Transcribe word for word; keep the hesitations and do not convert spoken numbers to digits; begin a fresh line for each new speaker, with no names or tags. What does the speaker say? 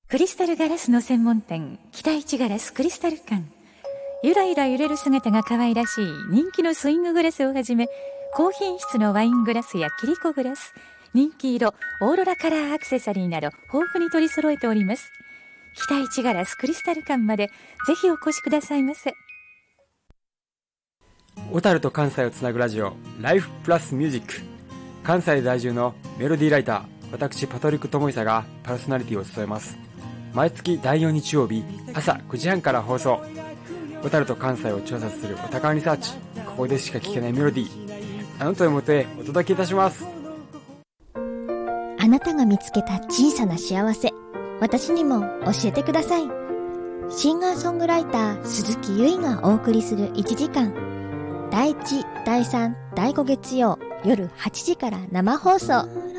クリスタルガラスの専門店、北一ガラスクリスタル館。ゆらゆら揺れる姿が可愛らしい人気のスインググラスをはじめ、高品質のワイングラスやキリコグラス、人気色オーロラカラーアクセサリーなど豊富に取り揃えております。北一ガラスクリスタル館までぜひお越しくださいませ。
小樽と関西をつなぐラジオ、ライフプラスミュージック。関西在住のメロディーライター、私パトリック智久がパーソナリティを務めます。毎月だいよん日曜日朝くじはんから放送。小樽と関西を調査するお宝リサーチ、ここでしか聞けないメロディー、あなたのもとへお届けいたします。
あなたが見つけた小さな幸せ、私にも教えてください。シンガーソングライター鈴木ゆいがお送りするいちじかん、だいいち、だいさん、だいご月曜夜はちじから生放送。